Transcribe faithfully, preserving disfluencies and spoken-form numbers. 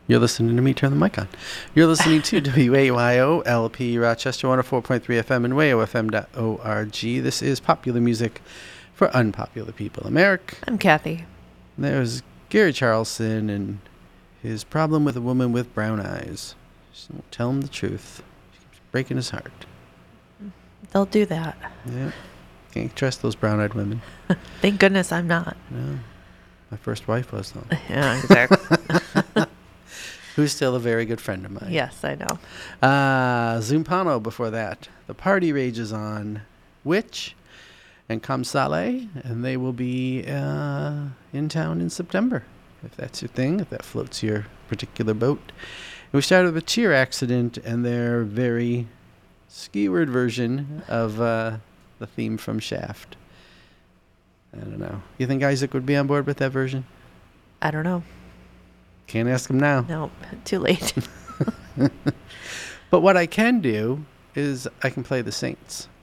You're listening to me. Turn the mic on. You're listening to W A Y O L P Rochester one oh four point three F M and W A O F M dot org. This is popular music for unpopular people. I'm Eric. I'm Kathy. There's Gary Charlson and his problem with a woman with brown eyes. She won't tell him the truth. She keeps breaking his heart. They'll do that. Yeah. Can't trust those brown-eyed women. Thank goodness I'm not. No. My first wife was, though. Yeah, exactly. Who's still a very good friend of mine. Yes, I know. Uh, Zumpano before that. The Party Rages On. Witch and Kamsale. And they will be uh, in town in September. If that's your thing, if that floats your particular boat. And we started with Cheer Accident and their very skewered version of uh, the theme from Shaft. I don't know. You think Isaac would be on board with that version? I don't know. Can't ask him now. No, too late. But what I can do is I can play the Saints.